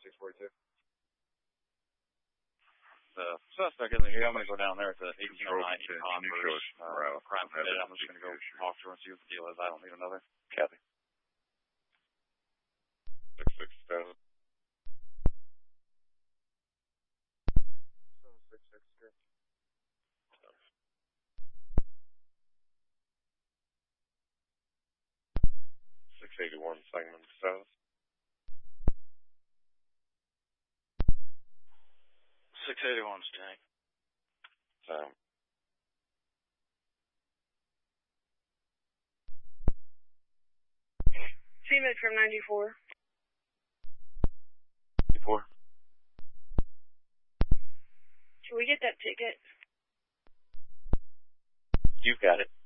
642. The suspect isn't here. I'm going to go down there to 1809 Converse. Crime committed. I'm just going to go talk to her and see what the deal is. I don't need another. Copy. 667. 663. 681 Sangamon South. 681 Tank. CMed from 94. 94. Can we get that ticket? You got it.